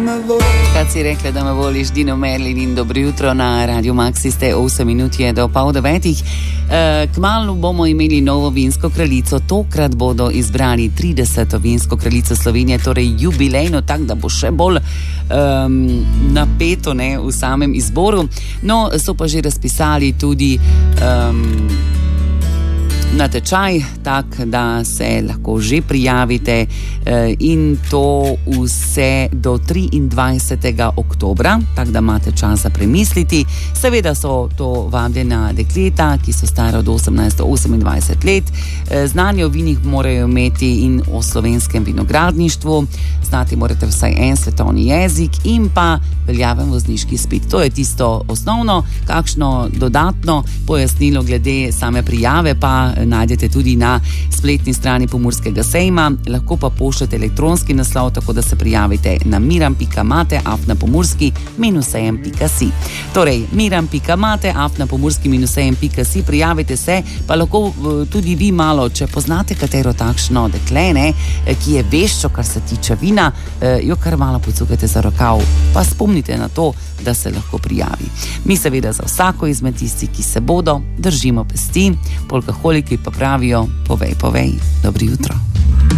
Kad si rekla, da me voliš, Dino Merlin in dobro jutro na Radio Maxi, ste 8 minut je do 8:30. Kmalu bomo imeli novo vinsko kraljico, tokrat bodo izbrali 30. vinsko kraljico Slovenije, torej jubilejno, tako da bo še bolj napeto v samem izboru. No, so pa že razpisali tudi natečaj, tak, da se lahko že prijavite in to vse do 23. oktobra, tako da imate čas za premisliti. Seveda so to vabljena dekleta, ki so stara od 18 do 28 let. Znanje o vinih morajo imeti in o slovenskem vinogradništvu. Znati morate vsaj en svetovni jezik in pa veljaven vozniški izpit. To je tisto osnovno. Kakšno dodatno pojasnilo glede same prijave pa najdete tudi na spletni strani Pomurskega sejma. Lahko pa pošljete elektronski naslov, tako da se prijavite na miran.mate@pomurski-sejem.si. Torej, miran.mate@pomurski-sejem.si. Prijavite se, pa lahko tudi vi malo, če poznate katero takšno dekle, ki je veščo, kar se tiče vina, jo kar malo pocukajte za rokav, pa spomnite na to, da se lahko prijavi. Mi seveda za vsako izmed tistih, ki se bodo, držimo pesti. Polkaholiki pa pravijo, povej, dobro jutro.